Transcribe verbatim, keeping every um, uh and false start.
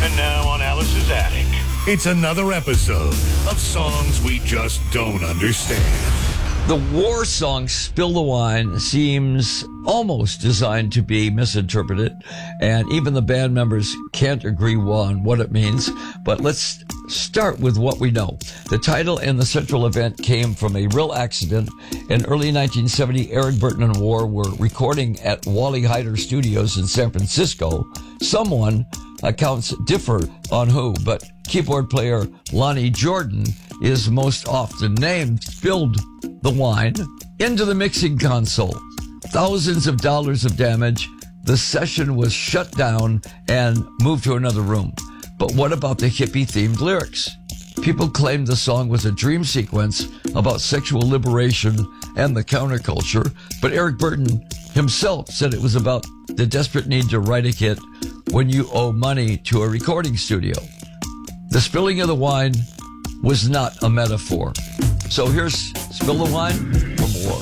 And now on Alice's Attic. It's another episode of Songs We Just Don't Understand. The war song Spill the Wine seems almost designed to be misinterpreted, and even the band members can't agree on what it means. But let's start with what we know. The title and the central event came from a real accident. In early nineteen seventy, Eric Burton and War were recording at Wally Heider Studios in San Francisco. Someone, accounts differ on who, but keyboard player Lonnie Jordan is most often named, spilled the wine into the mixing console. Thousands of dollars of damage. The session was shut down and moved to another room. But what about the hippie-themed lyrics? People claimed the song was a dream sequence about sexual liberation and the counterculture, but Eric Burton himself said it was about the desperate need to write a hit when you owe money to a recording studio. The spilling of the wine was not a metaphor. So here's Spill the Wine from War.